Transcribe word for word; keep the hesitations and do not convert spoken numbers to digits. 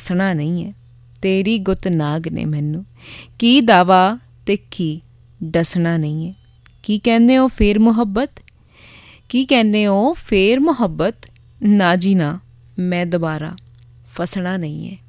ਦੱਸਣਾ ਨਹੀਂ ਹੈ। ਤੇਰੀ ਗੁੱਤ ਨਾਗ ਨੇ ਮੈਨੂੰ ਕੀ ਦਾਵਾ ਅਤੇ ਕੀ ਦੱਸਣਾ ਨਹੀਂ ਹੈ। ਕੀ ਕਹਿੰਦੇ ਹੋ ਫੇਰ ਮੁਹੱਬਤ, ਕੀ ਕਹਿੰਦੇ ਹੋ ਫੇਰ ਮੁਹੱਬਤ, ਨਾ ਜੀ ਨਾ ਮੈਂ ਦੁਬਾਰਾ ਫਸਣਾ ਨਹੀਂ ਹੈ।